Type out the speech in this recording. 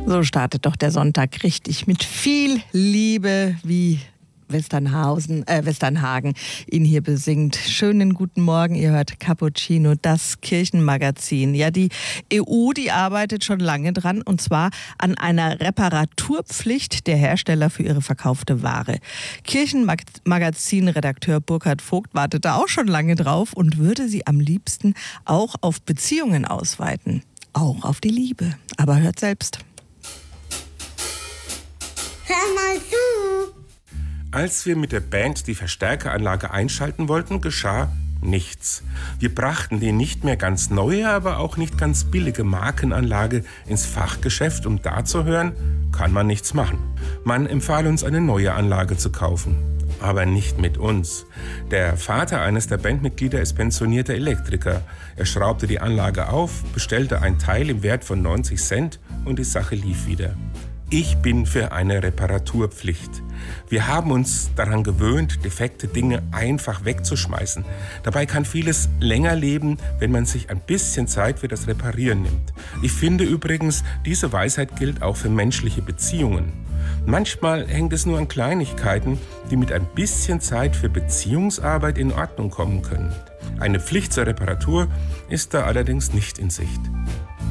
So startet doch der Sonntag richtig mit viel Liebe, wie Westernhagen ihn hier besingt. Schönen guten Morgen, ihr hört Cappuccino, das Kirchenmagazin. Ja, die EU, die arbeitet schon lange dran, und zwar an einer Reparaturpflicht der Hersteller für ihre verkaufte Ware. Kirchenmagazin-Redakteur Burkhard Vogt wartet da auch schon lange drauf und würde sie am liebsten auch auf Beziehungen ausweiten. Auch auf die Liebe. Aber hört selbst. Hör mal zu! Als wir mit der Band die Verstärkeranlage einschalten wollten, geschah nichts. Wir brachten die nicht mehr ganz neue, aber auch nicht ganz billige Markenanlage ins Fachgeschäft, um da zu hören, kann man nichts machen. Man empfahl uns, eine neue Anlage zu kaufen. Aber nicht mit uns. Der Vater eines der Bandmitglieder ist pensionierter Elektriker. Er schraubte die Anlage auf, bestellte ein Teil im Wert von 90 Cent und die Sache lief wieder. Ich bin für eine Reparaturpflicht. Wir haben uns daran gewöhnt, defekte Dinge einfach wegzuschmeißen. Dabei kann vieles länger leben, wenn man sich ein bisschen Zeit für das Reparieren nimmt. Ich finde übrigens, diese Weisheit gilt auch für menschliche Beziehungen. Manchmal hängt es nur an Kleinigkeiten, die mit ein bisschen Zeit für Beziehungsarbeit in Ordnung kommen können. Eine Pflicht zur Reparatur ist da allerdings nicht in Sicht.